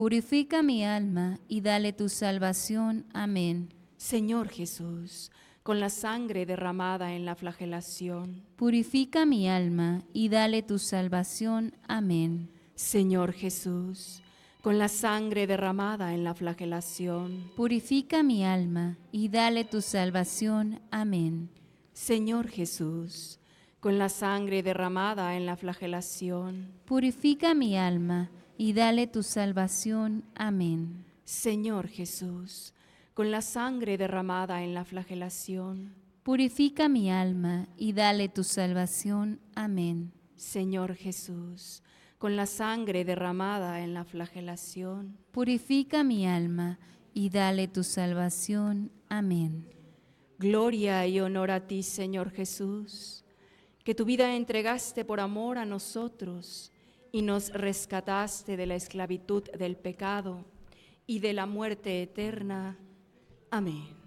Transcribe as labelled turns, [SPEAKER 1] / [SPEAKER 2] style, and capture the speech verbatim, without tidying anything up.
[SPEAKER 1] Purifica mi alma y dale tu salvación. Amén.
[SPEAKER 2] Señor Jesús, con la sangre derramada en la flagelación.
[SPEAKER 1] Purifica mi alma y dale tu salvación. Amén.
[SPEAKER 2] Señor Jesús, con la sangre derramada en la flagelación.
[SPEAKER 1] Purifica mi alma y dale tu salvación. Amén.
[SPEAKER 2] Señor Jesús, con la sangre derramada en la flagelación.
[SPEAKER 1] Purifica mi alma y dale tu salvación. Amén.
[SPEAKER 2] Señor Jesús, con la sangre derramada en la flagelación.
[SPEAKER 1] Purifica mi alma y dale tu salvación. Amén.
[SPEAKER 2] Señor Jesús, con la sangre derramada en la flagelación.
[SPEAKER 1] Purifica mi alma y dale tu salvación. Amén.
[SPEAKER 2] Gloria y honor a ti, Señor Jesús, que tu vida entregaste por amor a nosotros y nos rescataste de la esclavitud del pecado y de la muerte eterna. Amén.